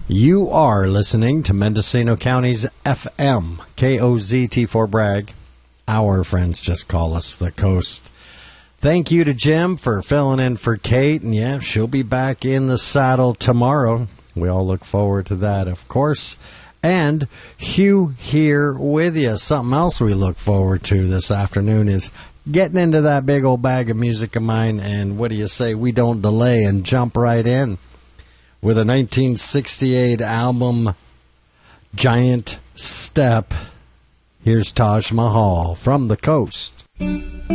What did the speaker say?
You are listening to Mendocino County's FM, KOZT4 Bragg. Our friends just call us the Coast. Thank you to Jim for filling in for Kate. And yeah, she'll be back in the saddle tomorrow. We all look forward to that, of course. And Hugh here with you. Something else we look forward to this afternoon is getting into that big old bag of music of mine. And what do you say? We don't delay and jump right in with a 1968 album, Giant Step. Here's Taj Mahal from the Coast.